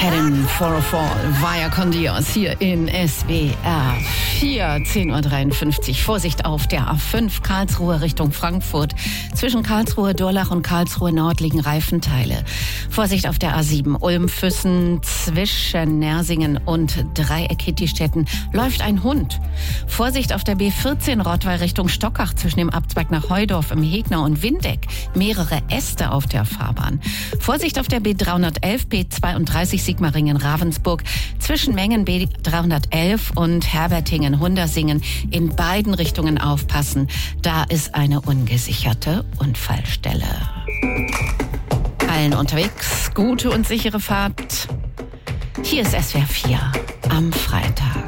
Heading for a Fall via Condios hier in SWR 4, 10.53 Uhr. Vorsicht auf der A5 Karlsruhe Richtung Frankfurt. Zwischen Karlsruhe Durlach und Karlsruhe Nord liegen Reifenteile. Vorsicht auf der A7 Ulm-Füssen zwischen Nersingen und Dreieck-Kittistetten läuft ein Hund. Vorsicht auf der B14 Rottweil Richtung Stockach zwischen dem Abzweig nach Heudorf im Hegner und Windeck. Mehrere Äste auf der Fahrbahn. Vorsicht auf der B311, B32 Sigmaringen-Ravensburg zwischen Mengen B311 und Herbertingen-Hundersingen in beiden Richtungen aufpassen. Da ist eine ungesicherte Unfallstelle. Allen unterwegs gute und sichere Fahrt. Hier ist SWR 4 am Freitag.